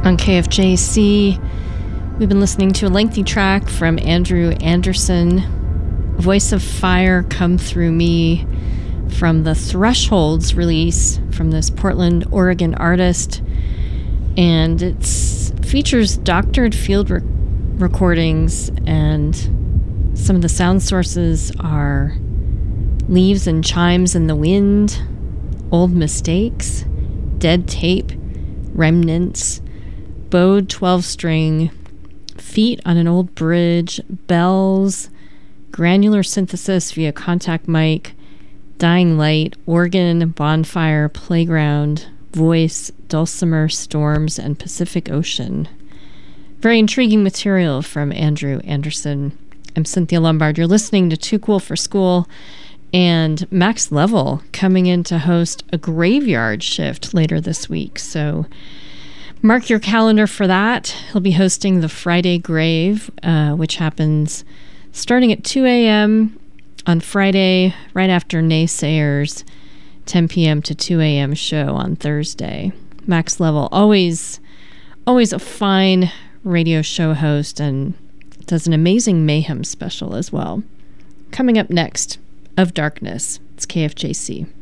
On KFJC, we've been listening to a lengthy track from Andrew Anderson, Voice of Fire, Come Through Me, from the Thresholds release from this Portland, Oregon artist. And it features doctored field recordings, and some of the sound sources are leaves and chimes in the wind, old mistakes, dead tape, remnants, bowed 12-string, feet on an old bridge, bells, granular synthesis via contact mic, dying light, organ, bonfire, playground, voice, dulcimer, storms, and Pacific Ocean. Very intriguing material from Andrew Anderson. I'm Cynthia Lombard. You're listening to Too Cool for School, and Max Level coming in to host a graveyard shift later this week. So mark your calendar for that. He'll be hosting the Friday Grave, which happens starting at 2 a.m. on Friday, right after Naysayers' 10 p.m. to 2 a.m. show on Thursday. Max Level, always a fine radio show host, and does an amazing Mayhem special as well. Coming up next, Of Darkness. It's KFJC.